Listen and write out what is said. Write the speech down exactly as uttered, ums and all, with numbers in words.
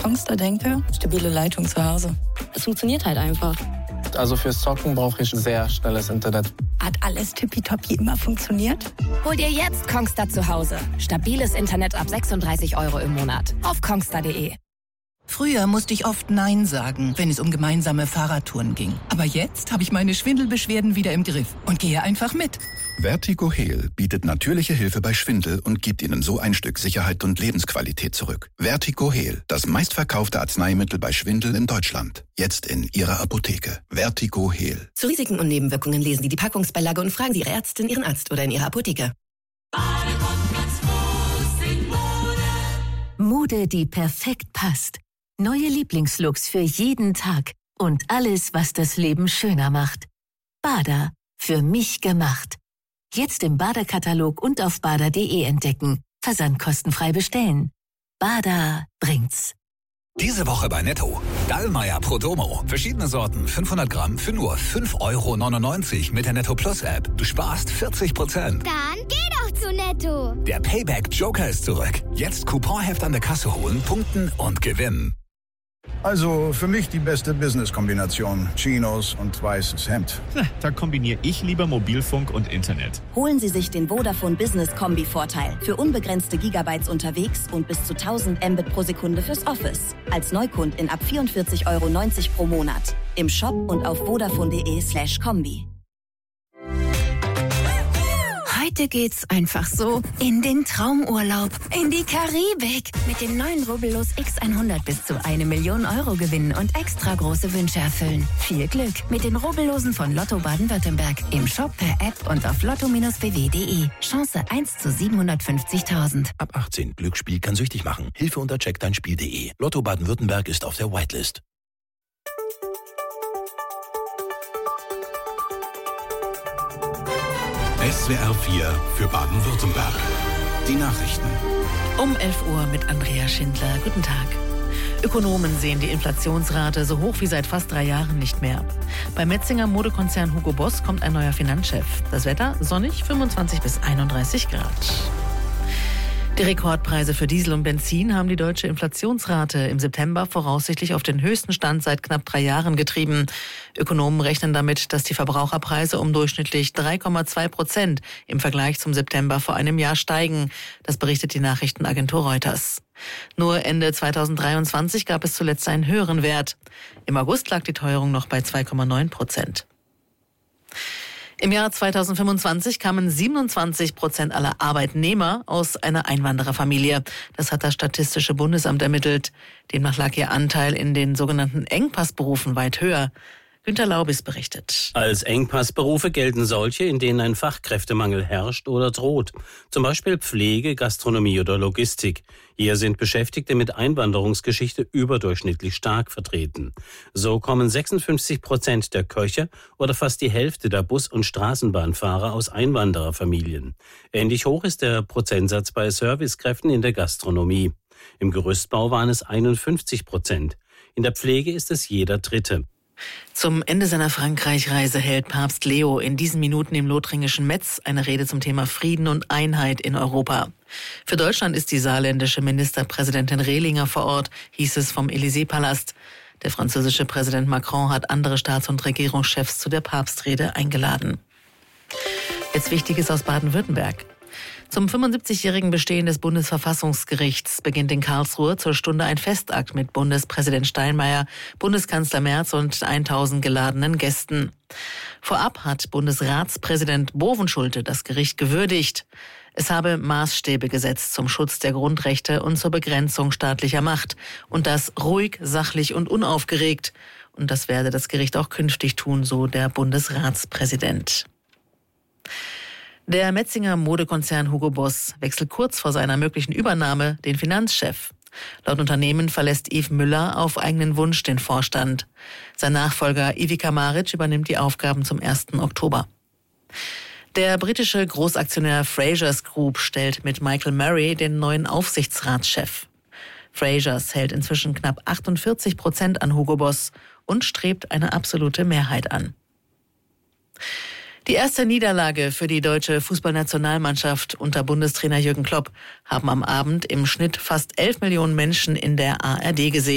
Kongstar denke, stabile Leitung zu Hause. Es funktioniert halt einfach. Also fürs Zocken brauche ich sehr schnelles Internet. Hat alles tippitoppi immer funktioniert? Hol dir jetzt Kongstar zu Hause. Stabiles Internet ab sechsunddreißig Euro im Monat. Auf kongstar punkt de. Früher musste ich oft Nein sagen, wenn es um gemeinsame Fahrradtouren ging. Aber jetzt habe ich meine Schwindelbeschwerden wieder im Griff und gehe einfach mit. Vertigo Heal bietet natürliche Hilfe bei Schwindel und gibt Ihnen so ein Stück Sicherheit und Lebensqualität zurück. Vertigo Heal, das meistverkaufte Arzneimittel bei Schwindel in Deutschland. Jetzt in Ihrer Apotheke. Vertigo Heal. Zu Risiken und Nebenwirkungen lesen Sie die Packungsbeilage und fragen Sie Ihre Ärztin, Ihren Arzt oder in Ihrer Apotheke. Mode, die perfekt passt. Neue Lieblingslooks für jeden Tag. Und alles, was das Leben schöner macht. Bada. Für mich gemacht. Jetzt im Bada-Katalog und auf bada punkt de entdecken. Versand kostenfrei bestellen. Bada bringt's. Diese Woche bei Netto. Dallmayr Prodomo. Verschiedene Sorten, fünfhundert Gramm für nur fünf Euro neunundneunzig mit der Netto Plus App. Du sparst vierzig Prozent. Dann geh doch zu Netto. Der Payback Joker ist zurück. Jetzt Couponheft an der Kasse holen, punkten und gewinnen. Also für mich die beste Business-Kombination. Chinos und weißes Hemd. Da kombiniere ich lieber Mobilfunk und Internet. Holen Sie sich den Vodafone Business Kombi-Vorteil. Für unbegrenzte Gigabytes unterwegs und bis zu tausend Mbit pro Sekunde fürs Office. Als Neukundin ab vierundvierzig Euro neunzig pro Monat. Im Shop und auf vodafone punkt de slash kombi. Heute geht's einfach so in den Traumurlaub, in die Karibik. Mit dem neuen Rubbellos X hundert bis zu eine Million Euro gewinnen und extra große Wünsche erfüllen. Viel Glück mit den Rubbellosen von Lotto Baden-Württemberg. Im Shop, per App und auf lotto b w punkt de. Chance eins zu siebenhundertfünfzigtausend. Ab achtzehn. Glücksspiel kann süchtig machen. Hilfe unter check dein Spiel punkt de. Lotto Baden-Württemberg ist auf der Whitelist. S W R vier für Baden-Württemberg. Die Nachrichten. Um elf Uhr mit Andrea Schindler. Guten Tag. Ökonomen sehen die Inflationsrate so hoch wie seit fast drei Jahren nicht mehr. Beim Metzinger Modekonzern Hugo Boss kommt ein neuer Finanzchef. Das Wetter sonnig, fünfundzwanzig bis einunddreißig Grad. Die Rekordpreise für Diesel und Benzin haben die deutsche Inflationsrate im September voraussichtlich auf den höchsten Stand seit knapp drei Jahren getrieben. Ökonomen rechnen damit, dass die Verbraucherpreise um durchschnittlich drei Komma zwei Prozent im Vergleich zum September vor einem Jahr steigen. Das berichtet die Nachrichtenagentur Reuters. Nur Ende zweitausenddreiundzwanzig gab es zuletzt einen höheren Wert. Im August lag die Teuerung noch bei zwei Komma neun Prozent. Im Jahr zweitausendfünfundzwanzig kamen siebenundzwanzig Prozent aller Arbeitnehmer aus einer Einwandererfamilie. Das hat das Statistische Bundesamt ermittelt. Demnach lag ihr Anteil in den sogenannten Engpassberufen weit höher. Günter Laubis berichtet. Als Engpassberufe gelten solche, in denen ein Fachkräftemangel herrscht oder droht. Zum Beispiel Pflege, Gastronomie oder Logistik. Hier sind Beschäftigte mit Einwanderungsgeschichte überdurchschnittlich stark vertreten. So kommen sechsundfünfzig Prozent der Köche oder fast die Hälfte der Bus- und Straßenbahnfahrer aus Einwandererfamilien. Ähnlich hoch ist der Prozentsatz bei Servicekräften in der Gastronomie. Im Gerüstbau waren es einundfünfzig Prozent. In der Pflege ist es jeder Dritte. Zum Ende seiner Frankreich-Reise hält Papst Leo in diesen Minuten im lothringischen Metz eine Rede zum Thema Frieden und Einheit in Europa. Für Deutschland ist die saarländische Ministerpräsidentin Rehlinger vor Ort, hieß es vom Élysée-Palast. Der französische Präsident Macron hat andere Staats- und Regierungschefs zu der Papstrede eingeladen. Jetzt Wichtiges aus Baden-Württemberg. Zum fünfundsiebzigjährigen Bestehen des Bundesverfassungsgerichts beginnt in Karlsruhe zur Stunde ein Festakt mit Bundespräsident Steinmeier, Bundeskanzler Merz und tausend geladenen Gästen. Vorab hat Bundesratspräsident Bovenschulte das Gericht gewürdigt. Es habe Maßstäbe gesetzt zum Schutz der Grundrechte und zur Begrenzung staatlicher Macht. Und das ruhig, sachlich und unaufgeregt. Und das werde das Gericht auch künftig tun, so der Bundesratspräsident. Der Metzinger Modekonzern Hugo Boss wechselt kurz vor seiner möglichen Übernahme den Finanzchef. Laut Unternehmen verlässt Yves Müller auf eigenen Wunsch den Vorstand. Sein Nachfolger Ivica Maric übernimmt die Aufgaben zum ersten Oktober. Der britische Großaktionär Frasers Group stellt mit Michael Murray den neuen Aufsichtsratschef. Frasers hält inzwischen knapp achtundvierzig Prozent an Hugo Boss und strebt eine absolute Mehrheit an. Die erste Niederlage für die deutsche Fußballnationalmannschaft unter Bundestrainer Jürgen Klopp haben am Abend im Schnitt fast elf Millionen Menschen in der A R D gesehen.